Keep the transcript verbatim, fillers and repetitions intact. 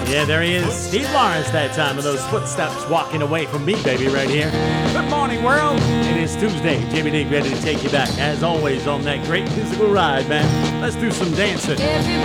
Yeah, there he is. Steve Lawrence that time, with those footsteps walking away from me, baby, right here. Good morning, world. It is Tuesday. Jimmy D ready to take you back, as always, on that great musical ride, man. Let's do some dancing. Everybody